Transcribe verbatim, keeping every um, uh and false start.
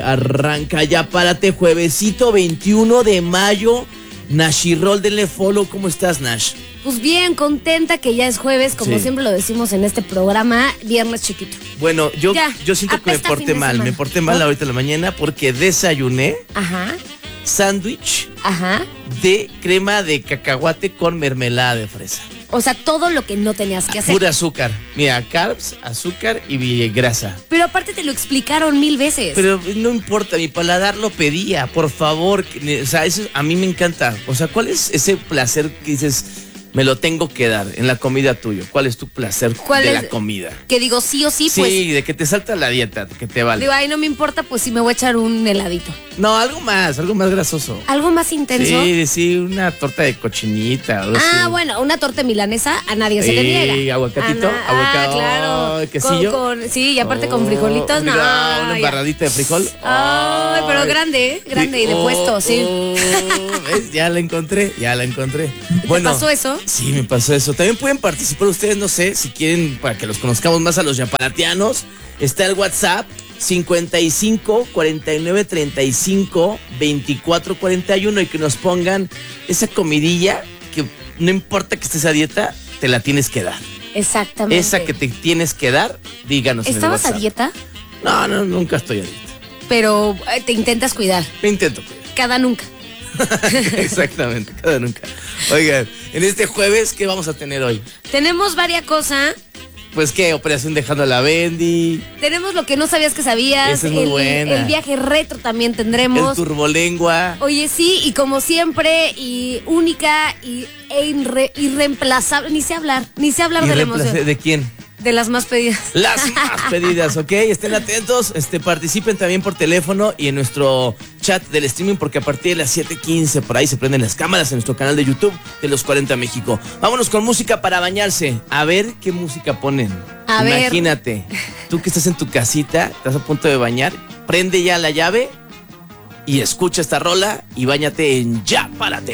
arranca ya, párate, juevesito veintiuno de mayo. Nashirol, denle follow. ¿Cómo estás, Nash? Pues bien, contenta que ya es jueves, como sí. siempre lo decimos en este programa, viernes chiquito. Bueno, yo, ya, yo siento que me porté mal, me porté mal ahorita en la mañana porque desayuné Ajá. sándwich Ajá. de crema de cacahuate con mermelada de fresa. O sea, todo lo que no tenías que hacer. Pura azúcar. Mira, carbs, azúcar y grasa. Pero aparte te lo explicaron mil veces. Pero no importa, mi paladar lo pedía, por favor. O sea, eso a mí me encanta. O sea, ¿cuál es ese placer que dices, me lo tengo que dar en la comida tuyo? ¿Cuál es tu placer ¿Cuál de es? la comida? Que digo sí o sí, sí, pues. Sí, de que te salta la dieta, que te vale. Digo, ay, no me importa, pues si me voy a echar un heladito. No, algo más, algo más grasoso. ¿Algo más intenso? Sí, sí, una torta de cochinita. Ah, sí. Bueno, una torta milanesa a nadie sí, se le niega. Sí, aguacatito, Ana, aguacado, ah, claro. quesillo. Con, con, sí, y aparte oh, con frijolitos, no. Mira, una embarradita de frijol. Ay, oh, pero grande, ¿eh? Grande sí. y de puesto, sí. Oh, ¿ves? Ya la encontré, ya la encontré. Bueno, ¿te pasó eso? Sí, me pasó eso. También pueden participar ustedes, no sé, si quieren, para que los conozcamos más a los yapalatianos. Está el WhatsApp cincuenta y cinco, cuarenta y nueve, treinta y cinco, veinticuatro, cuarenta y uno y que nos pongan esa comidilla que no importa que estés a dieta, te la tienes que dar. Exactamente. Esa que te tienes que dar, díganos. ¿Estabas a dieta? No, no, nunca estoy a dieta. Pero te intentas cuidar. Me intento cuidar. Cada nunca. Exactamente, cada nunca. Oigan, en este jueves, ¿qué vamos a tener hoy? Tenemos varias cosas. Pues qué, operación dejando a la Bendy. Tenemos lo que no sabías que sabías. Esa es muy el, buena. El viaje retro también tendremos. El turbolengua. Oye, sí, y como siempre, y única y e irre, irreemplazable. Ni sé hablar, ni sé hablar de la emoción. ¿De quién? De las más pedidas. Las más pedidas, ¿ok? Estén atentos, este, participen también por teléfono y en nuestro chat del streaming, porque a partir de las siete quince por ahí se prenden las cámaras en nuestro canal de YouTube de Los cuarenta México. Vámonos con música para bañarse. A ver qué música ponen. A Imagínate, ver. tú que estás en tu casita, estás a punto de bañar, prende ya la llave y escucha esta rola y báñate en Ya Párate.